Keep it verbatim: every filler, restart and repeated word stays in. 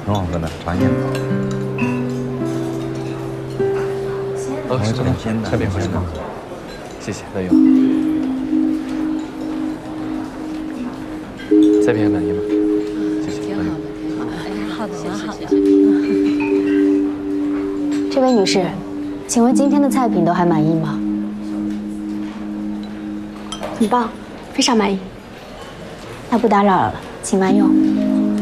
很好喝的，尝一下。 哦，是这样， 鲜的， 这边好鲜的。 谢谢，乐友。这边满意吗？谢谢， 挺好的，挺好的。哎，好的，蛮好的。 这位女士，请问今天的菜品都还满意吗？ 很棒，非常满意。 那不打扰了，请慢用。